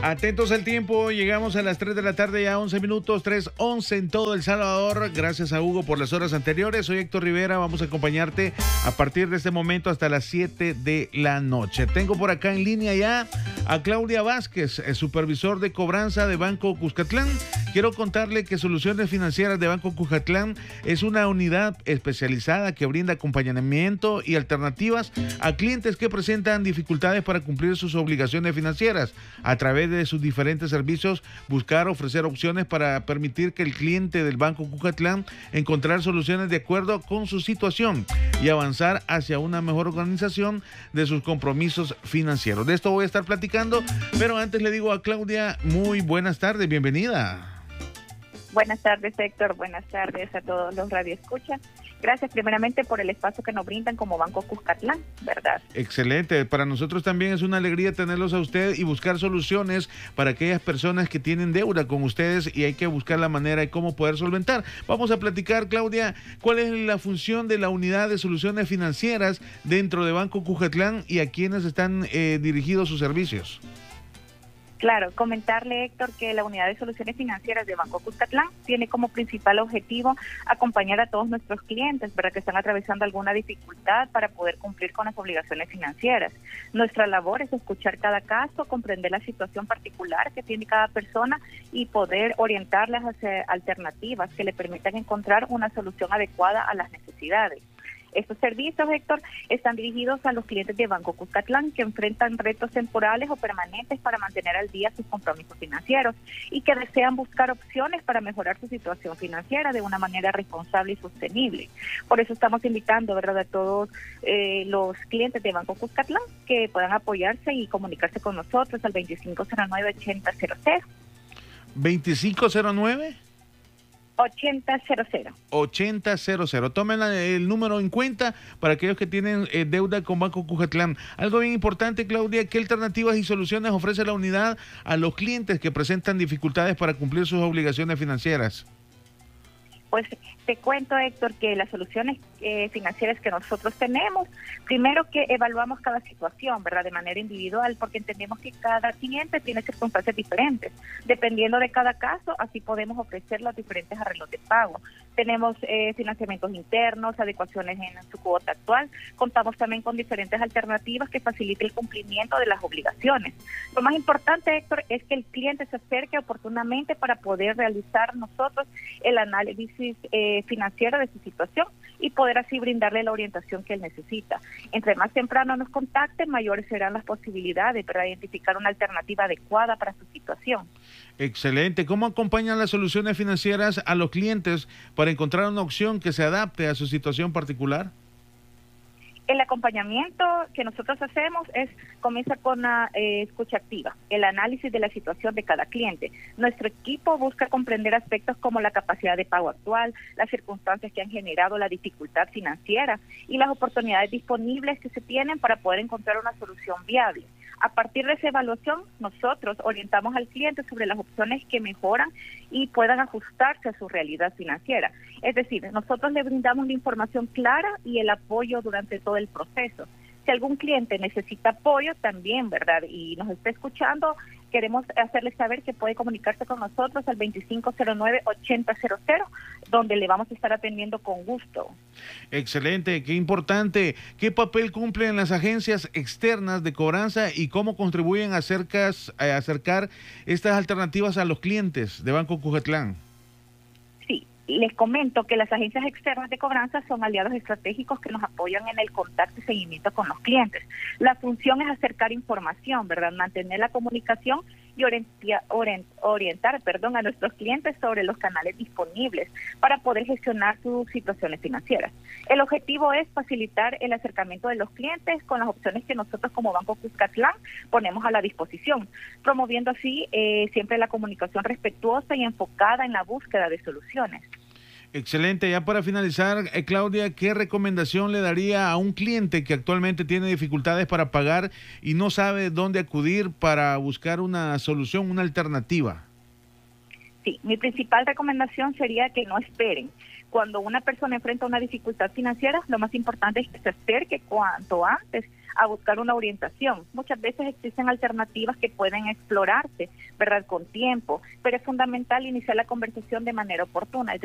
Atentos al tiempo, llegamos a las 3 de la tarde, ya 11 minutos, 3:11 en todo El Salvador. Gracias a Hugo por las horas anteriores. Soy Héctor Rivera, vamos a acompañarte a partir de este momento hasta las 7 de la noche. Tengo por acá en línea ya a Claudia Vázquez, supervisor de cobranza de Banco Cuscatlán. Quiero contarle que Soluciones Financieras de Banco Cuscatlán es una unidad especializada que brinda acompañamiento y alternativas a clientes que presentan dificultades para cumplir sus obligaciones financieras. A través de sus diferentes servicios, buscar ofrecer opciones para permitir que el cliente del Banco Cuscatlán encontrar soluciones de acuerdo con su situación y avanzar hacia una mejor organización de sus compromisos financieros. De esto voy a estar platicando, pero antes le digo a Claudia, muy buenas tardes, bienvenida. Buenas tardes, Héctor. Buenas tardes a todos los radioescuchas. Gracias primeramente por el espacio que nos brindan como Banco Cuscatlán, ¿verdad? Excelente. Para nosotros también es una alegría tenerlos a ustedes y buscar soluciones para aquellas personas que tienen deuda con ustedes y hay que buscar la manera de cómo poder solventar. Vamos a platicar, Claudia, cuál es la función de la unidad de soluciones financieras dentro de Banco Cuscatlán y a quiénes están dirigidos sus servicios. Claro, comentarle, Héctor, que la Unidad de Soluciones Financieras de Banco Cuscatlán tiene como principal objetivo acompañar a todos nuestros clientes, ¿verdad?, que están atravesando alguna dificultad para poder cumplir con las obligaciones financieras. Nuestra labor es escuchar cada caso, comprender la situación particular que tiene cada persona y poder orientarlas hacia alternativas que le permitan encontrar una solución adecuada a las necesidades. Estos servicios, Héctor, están dirigidos a los clientes de Banco Cuscatlán que enfrentan retos temporales o permanentes para mantener al día sus compromisos financieros y que desean buscar opciones para mejorar su situación financiera de una manera responsable y sostenible. Por eso estamos invitando, ¿verdad?, a todos los clientes de Banco Cuscatlán que puedan apoyarse y comunicarse con nosotros al 2509-8000. ¿2509? 8000. 8000. Tomen el número en cuenta para aquellos que tienen deuda con Banco Cuscatlán. Algo bien importante, Claudia, ¿qué alternativas y soluciones ofrece la unidad a los clientes que presentan dificultades para cumplir sus obligaciones financieras? Pues te cuento, Héctor, que las soluciones financieras que nosotros tenemos, primero que evaluamos cada situación, ¿verdad?, de manera individual, porque entendemos que cada cliente tiene circunstancias diferentes. Dependiendo de cada caso, así podemos ofrecer los diferentes arreglos de pago. Tenemos financiamientos internos, adecuaciones en su cuota actual. Contamos también con diferentes alternativas que faciliten el cumplimiento de las obligaciones. Lo más importante, Héctor, es que el cliente se acerque oportunamente para poder realizar nosotros el análisis financiero de su situación y poder así brindarle la orientación que él necesita. Entre más temprano nos contacten, mayores serán las posibilidades para identificar una alternativa adecuada para su situación. Excelente. ¿Cómo acompañan las soluciones financieras a los clientes para encontrar una opción que se adapte a su situación particular? El acompañamiento que nosotros hacemos comienza con la escucha activa, el análisis de la situación de cada cliente. Nuestro equipo busca comprender aspectos como la capacidad de pago actual, las circunstancias que han generado la dificultad financiera y las oportunidades disponibles que se tienen para poder encontrar una solución viable. A partir de esa evaluación, nosotros orientamos al cliente sobre las opciones que mejoran y puedan ajustarse a su realidad financiera. Es decir, nosotros le brindamos la información clara y el apoyo durante todo el proceso. Si algún cliente necesita apoyo también, ¿verdad?, y nos está escuchando, queremos hacerle saber que puede comunicarse con nosotros al 2509-8000, donde le vamos a estar atendiendo con gusto. Excelente, qué importante. ¿Qué papel cumplen las agencias externas de cobranza y cómo contribuyen a acercar estas alternativas a los clientes de Banco Cuscatlán? Sí. Les comento que las agencias externas de cobranza son aliados estratégicos que nos apoyan en el contacto y seguimiento con los clientes. La función es acercar información, ¿verdad?, mantener la comunicación y orientar a nuestros clientes sobre los canales disponibles para poder gestionar sus situaciones financieras. El objetivo es facilitar el acercamiento de los clientes con las opciones que nosotros como Banco Cuscatlán ponemos a la disposición, promoviendo así siempre la comunicación respetuosa y enfocada en la búsqueda de soluciones. Excelente. Ya para finalizar, Claudia, ¿qué recomendación le daría a un cliente que actualmente tiene dificultades para pagar y no sabe dónde acudir para buscar una solución, una alternativa? Sí, mi principal recomendación sería que no esperen. cuando una persona enfrenta una dificultad financiera, lo más importante es que se acerque cuanto antes a buscar una orientación. Muchas veces existen alternativas que pueden explorarse, ¿verdad?, con tiempo, pero es fundamental iniciar la conversación de manera oportuna.